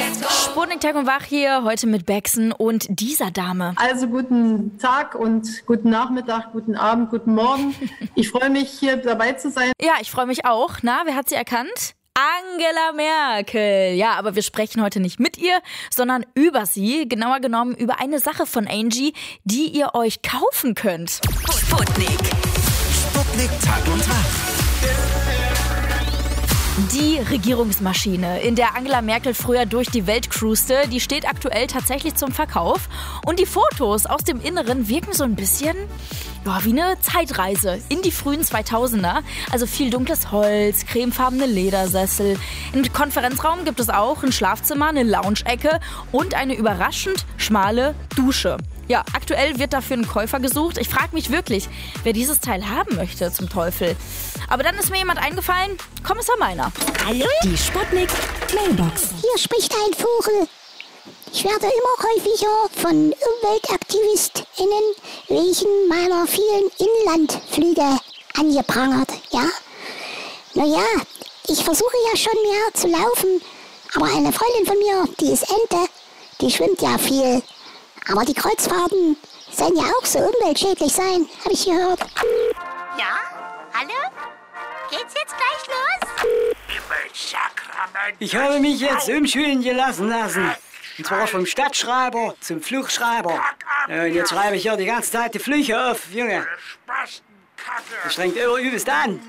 Sputnik Tag und Wach hier, heute mit Bexen und dieser Dame. Also guten Tag und guten Nachmittag, guten Abend, guten Morgen. Ich freue mich, hier dabei zu sein. Ja, ich freue mich auch. Na, wer hat sie erkannt? Angela Merkel. Ja, aber wir sprechen heute nicht mit ihr, sondern über sie. Genauer genommen über eine Sache von Angie, die ihr euch kaufen könnt. Sputnik Tag und Wach. Die Regierungsmaschine, in der Angela Merkel früher durch die Welt cruiste, die steht aktuell tatsächlich zum Verkauf. Und die Fotos aus dem Inneren wirken so ein bisschen wie eine Zeitreise in die frühen 2000er. Also viel dunkles Holz, cremefarbene Ledersessel. Im Konferenzraum gibt es auch ein Schlafzimmer, eine Lounge-Ecke und eine überraschend schmale Dusche. Ja, aktuell wird dafür ein Käufer gesucht. Ich frage mich wirklich, wer dieses Teil haben möchte, zum Teufel. Aber dann ist mir jemand eingefallen, Kommissar Meiner. Hallo? Die Sputnik Mailbox. Hier spricht ein Vogel. Ich werde immer häufiger von UmweltaktivistInnen wegen meiner vielen Inlandflüge angeprangert, ja? Naja, ich versuche ja schon mehr zu laufen, aber eine Freundin von mir, die ist Ente, die schwimmt ja viel. Aber die Kreuzfahrten sollen ja auch so umweltschädlich sein, habe ich gehört. Ja? Hallo? Geht's jetzt gleich los? Ich habe mich jetzt umschulen lassen. Und zwar vom Stadtschreiber zum Fluchschreiber. Und jetzt schreibe ich ja die ganze Zeit die Flüche auf, Junge. Das strengt übelst an.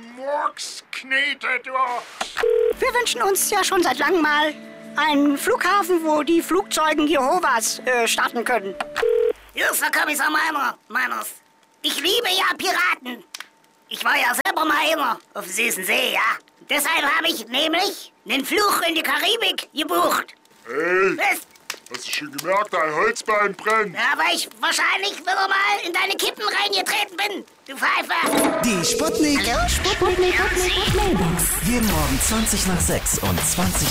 Wir wünschen uns ja schon seit langem mal einen Flughafen, wo die Flugzeugen Jehovas starten können. Hier ist der Kommissar Meiners. Ich liebe ja Piraten. Ich war ja selber mal einer auf dem süßen See, ja. Deshalb habe ich nämlich einen Flug in die Karibik gebucht. Hey, Was? hast du schon gemerkt, dein Holzbein brennt? Ja, weil ich wahrscheinlich wieder mal in deine Kippen reingetreten bin, du Pfeifer. Die Sputnik Sputnik Mailbox. jeden Morgen 20 nach 6 und 20